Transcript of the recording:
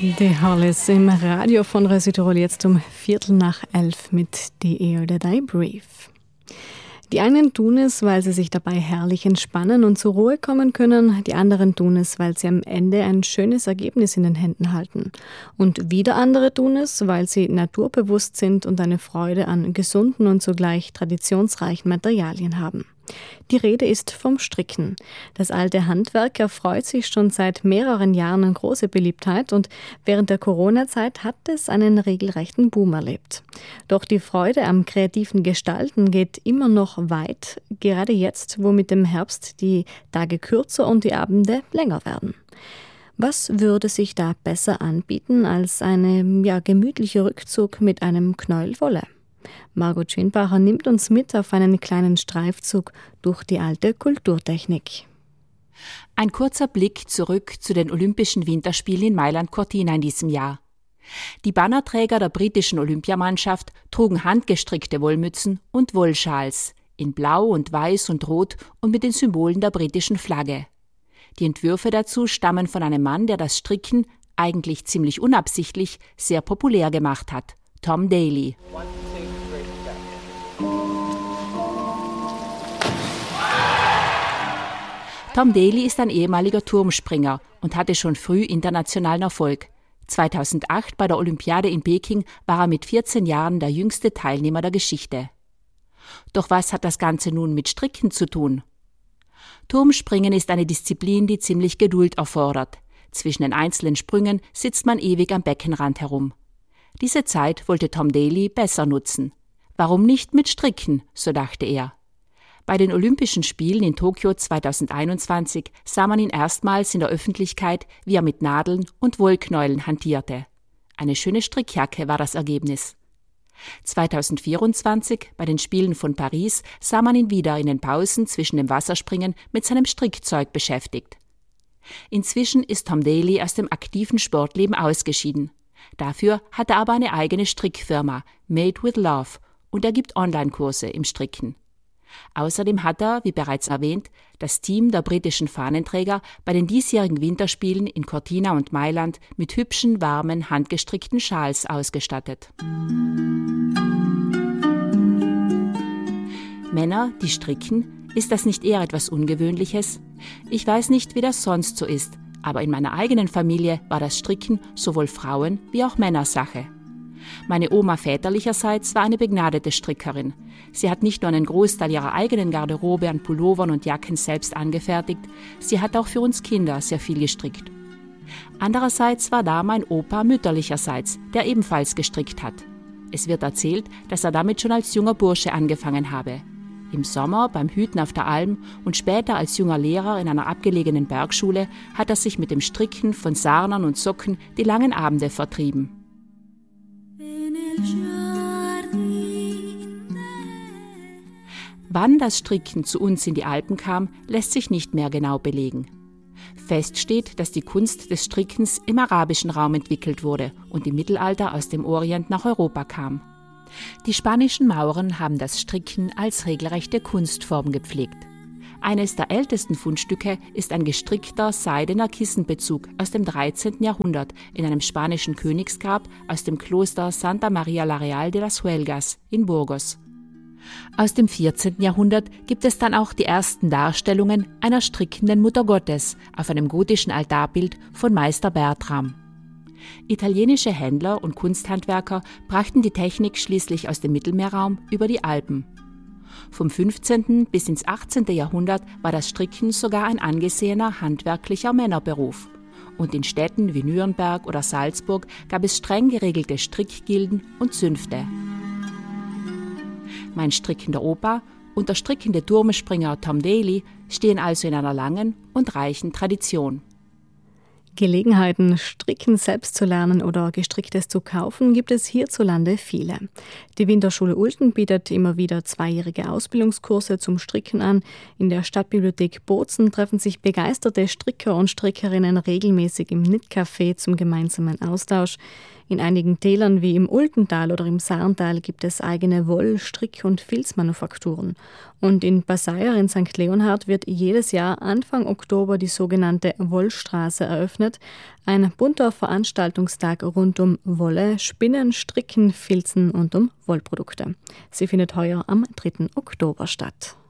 Die Hollis im Radio von Radio Südtirol jetzt um 11:15 mit Die Erde Day Brief. Die einen tun es, weil sie sich dabei herrlich entspannen und zur Ruhe kommen können. Die anderen tun es, weil sie am Ende ein schönes Ergebnis in den Händen halten. Und wieder andere tun es, weil sie naturbewusst sind und eine Freude an gesunden und zugleich traditionsreichen Materialien haben. Die Rede ist vom Stricken. Das alte Handwerk erfreut sich schon seit mehreren Jahren an große Beliebtheit und während der Corona-Zeit hat es einen regelrechten Boom erlebt. Doch die Freude am kreativen Gestalten geht immer noch weit, gerade jetzt, wo mit dem Herbst die Tage kürzer und die Abende länger werden. Was würde sich da besser anbieten als ein gemütlicher Rückzug mit einem Knäuel Wolle? Margot Schinbacher nimmt uns mit auf einen kleinen Streifzug durch die alte Kulturtechnik. Ein kurzer Blick zurück zu den Olympischen Winterspielen in Mailand-Cortina in diesem Jahr. Die Bannerträger der britischen Olympiamannschaft trugen handgestrickte Wollmützen und Wollschals in Blau und Weiß und Rot und mit den Symbolen der britischen Flagge. Die Entwürfe dazu stammen von einem Mann, der das Stricken, eigentlich ziemlich unabsichtlich, sehr populär gemacht hat, Tom Daley. Tom Daley ist ein ehemaliger Turmspringer und hatte schon früh internationalen Erfolg. 2008 bei der Olympiade in Peking war er mit 14 Jahren der jüngste Teilnehmer der Geschichte. Doch was hat das Ganze nun mit Stricken zu tun? Turmspringen ist eine Disziplin, die ziemlich Geduld erfordert. Zwischen den einzelnen Sprüngen sitzt man ewig am Beckenrand herum. Diese Zeit wollte Tom Daley besser nutzen. Warum nicht mit Stricken, so dachte er. Bei den Olympischen Spielen in Tokio 2021 sah man ihn erstmals in der Öffentlichkeit, wie er mit Nadeln und Wollknäueln hantierte. Eine schöne Strickjacke war das Ergebnis. 2024, bei den Spielen von Paris, sah man ihn wieder in den Pausen zwischen dem Wasserspringen mit seinem Strickzeug beschäftigt. Inzwischen ist Tom Daley aus dem aktiven Sportleben ausgeschieden. Dafür hat er aber eine eigene Strickfirma, Made with Love, und er gibt Online-Kurse im Stricken. Außerdem hat er, wie bereits erwähnt, das Team der britischen Fahnenträger bei den diesjährigen Winterspielen in Cortina und Mailand mit hübschen, warmen, handgestrickten Schals ausgestattet. Männer, die stricken, ist das nicht eher etwas Ungewöhnliches? Ich weiß nicht, wie das sonst so ist, aber in meiner eigenen Familie war das Stricken sowohl Frauen- wie auch Männersache. Meine Oma väterlicherseits war eine begnadete Strickerin. Sie hat nicht nur einen Großteil ihrer eigenen Garderobe an Pullovern und Jacken selbst angefertigt, sie hat auch für uns Kinder sehr viel gestrickt. Andererseits war da mein Opa mütterlicherseits, der ebenfalls gestrickt hat. Es wird erzählt, dass er damit schon als junger Bursche angefangen habe. Im Sommer beim Hüten auf der Alm und später als junger Lehrer in einer abgelegenen Bergschule hat er sich mit dem Stricken von Sarnern und Socken die langen Abende vertrieben. Wann das Stricken zu uns in die Alpen kam, lässt sich nicht mehr genau belegen. Fest steht, dass die Kunst des Strickens im arabischen Raum entwickelt wurde und im Mittelalter aus dem Orient nach Europa kam. Die spanischen Mauren haben das Stricken als regelrechte Kunstform gepflegt. Eines der ältesten Fundstücke ist ein gestrickter seidener Kissenbezug aus dem 13. Jahrhundert in einem spanischen Königsgrab aus dem Kloster Santa María la Real de las Huelgas in Burgos. Aus dem 14. Jahrhundert gibt es dann auch die ersten Darstellungen einer strickenden Muttergottes auf einem gotischen Altarbild von Meister Bertram. Italienische Händler und Kunsthandwerker brachten die Technik schließlich aus dem Mittelmeerraum über die Alpen. Vom 15. bis ins 18. Jahrhundert war das Stricken sogar ein angesehener handwerklicher Männerberuf. Und in Städten wie Nürnberg oder Salzburg gab es streng geregelte Strickgilden und Zünfte. Mein strickender Opa und der strickende Turmspringer Tom Daley stehen also in einer langen und reichen Tradition. Gelegenheiten, Stricken selbst zu lernen oder Gestricktes zu kaufen, gibt es hierzulande viele. Die Winterschule Ulten bietet immer wieder 2-jährige Ausbildungskurse zum Stricken an. In der Stadtbibliothek Bozen treffen sich begeisterte Stricker und Strickerinnen regelmäßig im Knitcafé zum gemeinsamen Austausch. In einigen Tälern wie im Ultental oder im Sarntal gibt es eigene Woll-, Strick- und Filzmanufakturen. Und in Passeier in St. Leonhard wird jedes Jahr Anfang Oktober die sogenannte Wollstraße eröffnet. Ein bunter Veranstaltungstag rund um Wolle, Spinnen, Stricken, Filzen und um Wollprodukte. Sie findet heuer am 3. Oktober statt.